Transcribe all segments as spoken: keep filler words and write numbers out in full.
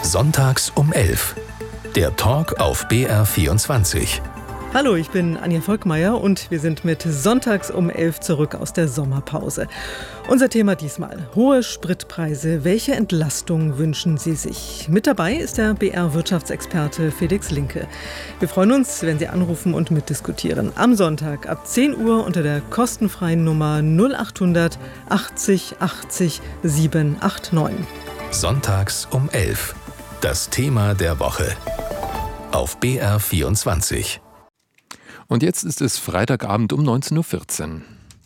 Sonntags um elf. Der Talk auf B R vierundzwanzig. Hallo, ich bin Anja Volkmeier und wir sind mit Sonntags um elf zurück aus der Sommerpause. Unser Thema diesmal: hohe Spritpreise. Welche Entlastung wünschen Sie sich? Mit dabei ist der B R-Wirtschaftsexperte Felix Linke. Wir freuen uns, wenn Sie anrufen und mitdiskutieren. Am Sonntag ab zehn Uhr unter der kostenfreien Nummer null achthundert achtzig achtzig siebenhundertneunundachtzig. Sonntags um elf. Das Thema der Woche. Auf B R vierundzwanzig. Und jetzt ist es Freitagabend um neunzehn Uhr vierzehn.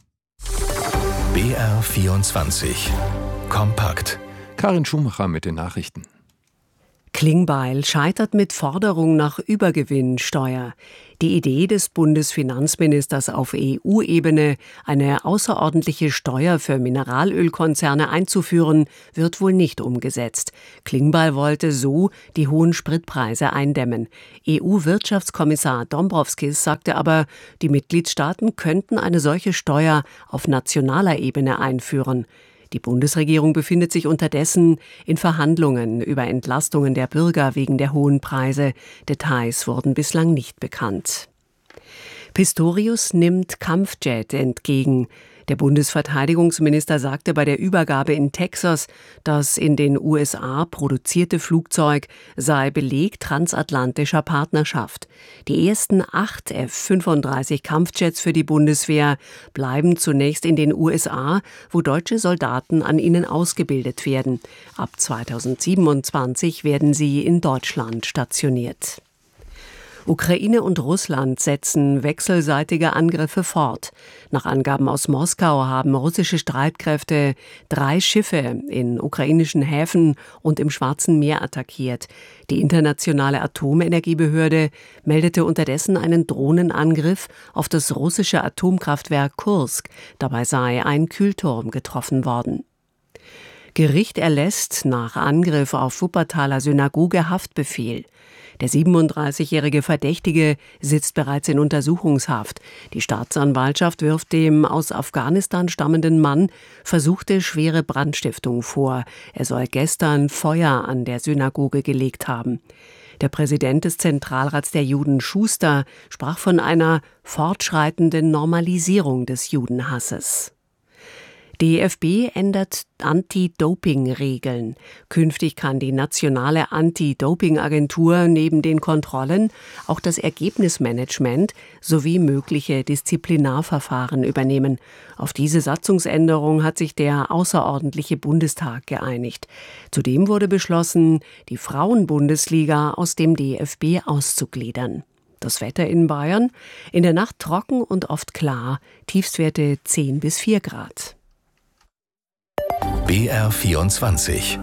B R vierundzwanzig. Kompakt. Karin Schumacher mit den Nachrichten. Klingbeil scheitert mit Forderung nach Übergewinnsteuer. Die Idee des Bundesfinanzministers auf E U-Ebene, eine außerordentliche Steuer für Mineralölkonzerne einzuführen, wird wohl nicht umgesetzt. Klingbeil wollte so die hohen Spritpreise eindämmen. E U-Wirtschaftskommissar Dombrovskis sagte aber, die Mitgliedstaaten könnten eine solche Steuer auf nationaler Ebene einführen. Die Bundesregierung befindet sich unterdessen in Verhandlungen über Entlastungen der Bürger wegen der hohen Preise. Details wurden bislang nicht bekannt. Pistorius nimmt Kampfjet entgegen. Der Bundesverteidigungsminister sagte bei der Übergabe in Texas, das in den U S A produzierte Flugzeug sei Beleg transatlantischer Partnerschaft. Die ersten acht F fünfunddreißig Kampfjets für die Bundeswehr bleiben zunächst in den U S A, wo deutsche Soldaten an ihnen ausgebildet werden. Ab zweitausendsiebenundzwanzig werden sie in Deutschland stationiert. Ukraine und Russland setzen wechselseitige Angriffe fort. Nach Angaben aus Moskau haben russische Streitkräfte drei Schiffe in ukrainischen Häfen und im Schwarzen Meer attackiert. Die internationale Atomenergiebehörde meldete unterdessen einen Drohnenangriff auf das russische Atomkraftwerk Kursk. Dabei sei ein Kühlturm getroffen worden. Gericht erlässt nach Angriff auf Wuppertaler Synagoge Haftbefehl. Der siebenunddreißigjährige Verdächtige sitzt bereits in Untersuchungshaft. Die Staatsanwaltschaft wirft dem aus Afghanistan stammenden Mann versuchte schwere Brandstiftung vor. Er soll gestern Feuer an der Synagoge gelegt haben. Der Präsident des Zentralrats der Juden, Schuster, sprach von einer fortschreitenden Normalisierung des Judenhasses. D F B ändert Anti-Doping-Regeln. Künftig kann die nationale Anti-Doping-Agentur neben den Kontrollen auch das Ergebnismanagement sowie mögliche Disziplinarverfahren übernehmen. Auf diese Satzungsänderung hat sich der außerordentliche Bundestag geeinigt. Zudem wurde beschlossen, die Frauenbundesliga aus dem D F B auszugliedern. Das Wetter in Bayern: in der Nacht trocken und oft klar, Tiefstwerte zehn bis vier Grad. B R vierundzwanzig.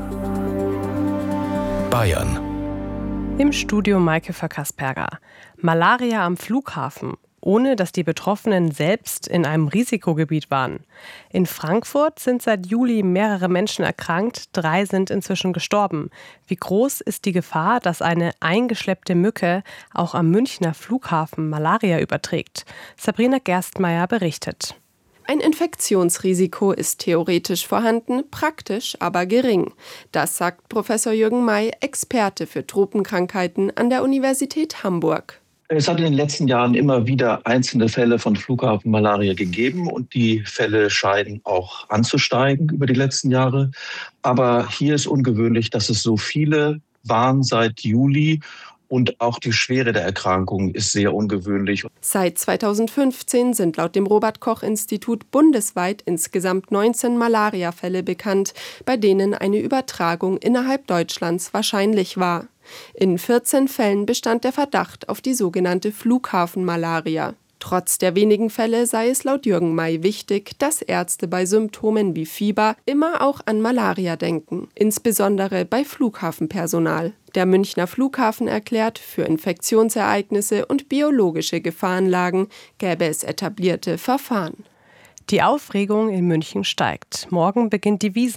Bayern. Im Studio Maike Verkasperger. Malaria am Flughafen, ohne dass die Betroffenen selbst in einem Risikogebiet waren. In Frankfurt sind seit Juli mehrere Menschen erkrankt, drei sind inzwischen gestorben. Wie groß ist die Gefahr, dass eine eingeschleppte Mücke auch am Münchner Flughafen Malaria überträgt? Sabrina Gerstmeier berichtet. Ein Infektionsrisiko ist theoretisch vorhanden, praktisch aber gering. Das sagt Professor Jürgen May, Experte für Tropenkrankheiten an der Universität Hamburg. Es hat in den letzten Jahren immer wieder einzelne Fälle von Flughafenmalaria gegeben und die Fälle scheinen auch anzusteigen über die letzten Jahre. Aber hier ist ungewöhnlich, dass es so viele waren seit Juli. Und auch die Schwere der Erkrankung ist sehr ungewöhnlich. Seit zweitausendfünfzehn sind laut dem Robert-Koch-Institut bundesweit insgesamt neunzehn Malariafälle bekannt, bei denen eine Übertragung innerhalb Deutschlands wahrscheinlich war. In vierzehn Fällen bestand der Verdacht auf die sogenannte Flughafenmalaria. Trotz der wenigen Fälle sei es laut Jürgen May wichtig, dass Ärzte bei Symptomen wie Fieber immer auch an Malaria denken, insbesondere bei Flughafenpersonal. Der Münchner Flughafen erklärt, für Infektionsereignisse und biologische Gefahrenlagen gäbe es etablierte Verfahren. Die Aufregung in München steigt. Morgen beginnt die Wiesn.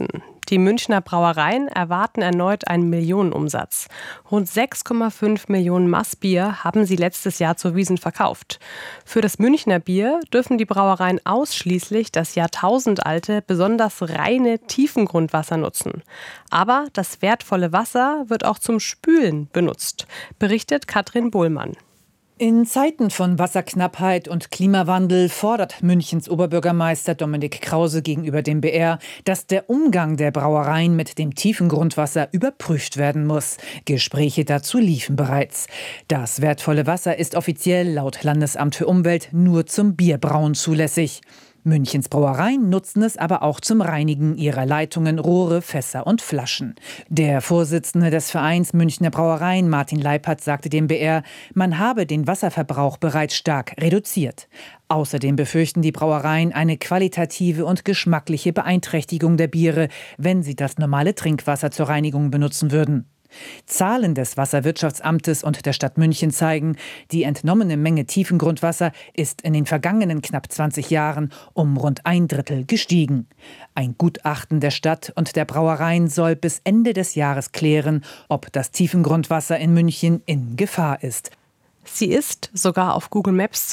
Die Münchner Brauereien erwarten erneut einen Millionenumsatz. Rund sechs Komma fünf Millionen Maß Bier haben sie letztes Jahr zur Wiesn verkauft. Für das Münchner Bier dürfen die Brauereien ausschließlich das jahrtausendalte, besonders reine Tiefengrundwasser nutzen. Aber das wertvolle Wasser wird auch zum Spülen benutzt, berichtet Katrin Bohlmann. In Zeiten von Wasserknappheit und Klimawandel fordert Münchens Oberbürgermeister Dominik Krause gegenüber dem B R, dass der Umgang der Brauereien mit dem tiefen Grundwasser überprüft werden muss. Gespräche dazu liefen bereits. Das wertvolle Wasser ist offiziell laut Landesamt für Umwelt nur zum Bierbrauen zulässig. Münchens Brauereien nutzen es aber auch zum Reinigen ihrer Leitungen, Rohre, Fässer und Flaschen. Der Vorsitzende des Vereins Münchner Brauereien, Martin Leipert, sagte dem B R, man habe den Wasserverbrauch bereits stark reduziert. Außerdem befürchten die Brauereien eine qualitative und geschmackliche Beeinträchtigung der Biere, wenn sie das normale Trinkwasser zur Reinigung benutzen würden. Zahlen des Wasserwirtschaftsamtes und der Stadt München zeigen, die entnommene Menge Tiefengrundwasser ist in den vergangenen knapp zwanzig Jahren um rund ein Drittel gestiegen. Ein Gutachten der Stadt und der Brauereien soll bis Ende des Jahres klären, ob das Tiefengrundwasser in München in Gefahr ist. Sie ist sogar auf Google Maps